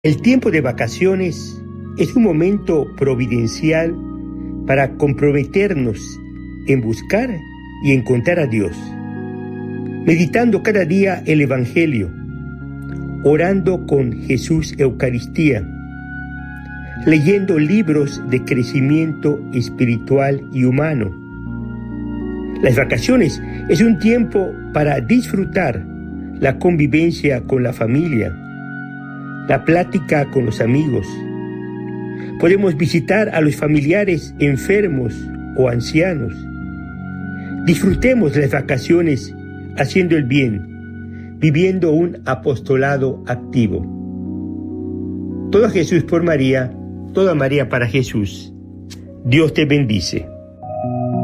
El tiempo de vacaciones es un momento providencial para comprometernos en buscar y encontrar a Dios, meditando cada día el Evangelio, orando con Jesús Eucaristía, leyendo libros de crecimiento espiritual y humano. Las vacaciones es un tiempo para disfrutar la convivencia con la familia, la plática con los amigos. Podemos visitar a los familiares enfermos o ancianos. Disfrutemos las vacaciones haciendo el bien, viviendo un apostolado activo. Todo a Jesús por María, toda María para Jesús. Dios te bendice.